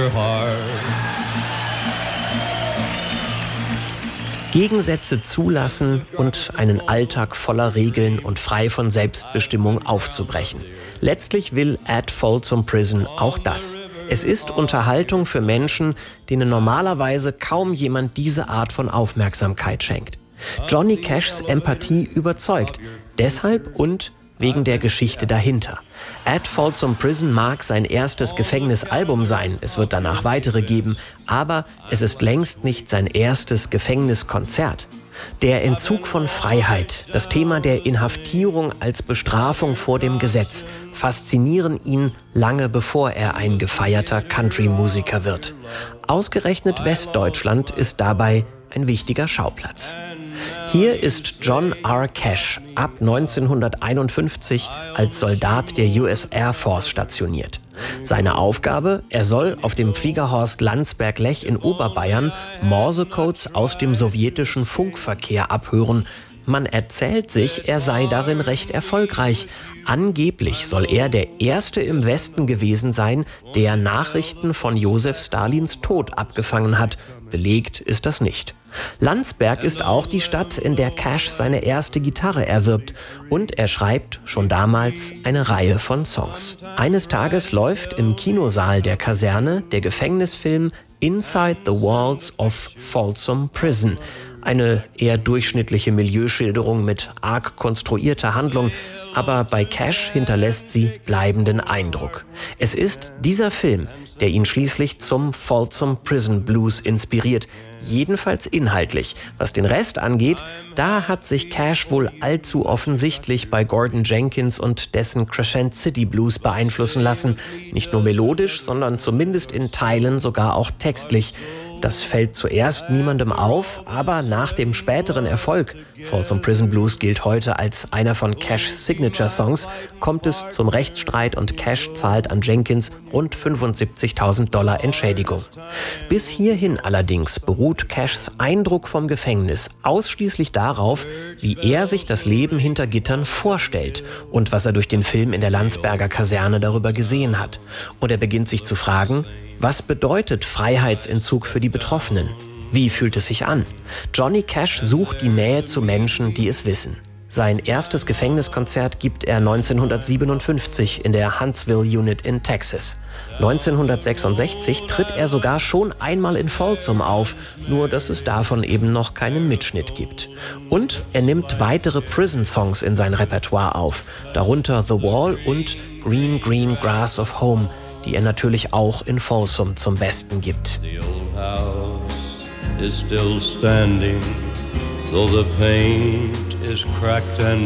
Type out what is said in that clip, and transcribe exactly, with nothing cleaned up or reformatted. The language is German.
your heart. Gegensätze zulassen und einen Alltag voller Regeln und frei von Selbstbestimmung aufzubrechen. Letztlich will At Folsom Prison auch das. Es ist Unterhaltung für Menschen, denen normalerweise kaum jemand diese Art von Aufmerksamkeit schenkt. Johnny Cashs Empathie überzeugt, deshalb und wegen der Geschichte dahinter. At Folsom Prison mag sein erstes Gefängnisalbum sein, es wird danach weitere geben, aber es ist längst nicht sein erstes Gefängniskonzert. Der Entzug von Freiheit, das Thema der Inhaftierung als Bestrafung vor dem Gesetz, faszinieren ihn lange bevor er ein gefeierter Country-Musiker wird. Ausgerechnet Westdeutschland ist dabei ein wichtiger Schauplatz. Hier ist John R. Cash ab neunzehnhunderteinundfünfzig als Soldat der U S Air Force stationiert. Seine Aufgabe, er soll auf dem Fliegerhorst Landsberg-Lech in Oberbayern Morsecodes aus dem sowjetischen Funkverkehr abhören. Man erzählt sich, er sei darin recht erfolgreich. Angeblich soll er der Erste im Westen gewesen sein, der Nachrichten von Josef Stalins Tod abgefangen hat. Belegt ist das nicht. Landsberg ist auch die Stadt, in der Cash seine erste Gitarre erwirbt. Und er schreibt schon damals eine Reihe von Songs. Eines Tages läuft im Kinosaal der Kaserne der Gefängnisfilm Inside the Walls of Folsom Prison. Eine eher durchschnittliche Milieuschilderung mit arg konstruierter Handlung, aber bei Cash hinterlässt sie bleibenden Eindruck. Es ist dieser Film, der ihn schließlich zum Folsom Prison Blues inspiriert, jedenfalls inhaltlich. Was den Rest angeht, da hat sich Cash wohl allzu offensichtlich bei Gordon Jenkins und dessen Crescent City Blues beeinflussen lassen. Nicht nur melodisch, sondern zumindest in Teilen sogar auch textlich. Das fällt zuerst niemandem auf, aber nach dem späteren Erfolg, Folsom Prison Blues gilt heute als einer von Cashs Signature-Songs, kommt es zum Rechtsstreit und Cash zahlt an Jenkins rund fünfundsiebzigtausend Dollar Entschädigung. Bis hierhin allerdings beruht Cashs Eindruck vom Gefängnis ausschließlich darauf, wie er sich das Leben hinter Gittern vorstellt und was er durch den Film in der Landsberger Kaserne darüber gesehen hat. Und er beginnt sich zu fragen, was bedeutet Freiheitsentzug für die Betroffenen? Wie fühlt es sich an? Johnny Cash sucht die Nähe zu Menschen, die es wissen. Sein erstes Gefängniskonzert gibt er neunzehnhundertsiebenundfünfzig in der Huntsville Unit in Texas. neunzehnhundertsechsundsechzig tritt er sogar schon einmal in Folsom auf, nur dass es davon eben noch keinen Mitschnitt gibt. Und er nimmt weitere Prison-Songs in sein Repertoire auf, darunter The Wall und Green Green Grass of Home, die er natürlich auch in Folsom zum Besten gibt. The old house is still standing, though the paint is cracked and